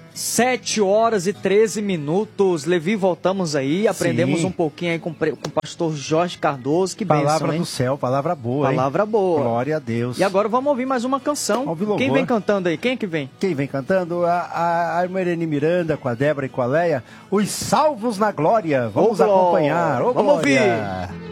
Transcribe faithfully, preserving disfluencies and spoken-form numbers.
Sete horas e treze minutos. Levi, voltamos aí, aprendemos Sim. um pouquinho aí com, com o pastor Jorge Cardoso. Que bênção, Palavra hein? do céu, palavra boa, Palavra hein? boa. Glória a Deus. E agora vamos ouvir mais uma canção. Quem vem cantando aí? Quem é que vem? Quem vem cantando? A, a irmã Irene Miranda com a Débora e com a Leia. Os Salvos na Glória. Vamos Ô, acompanhar. Ô, vamos glória. ouvir.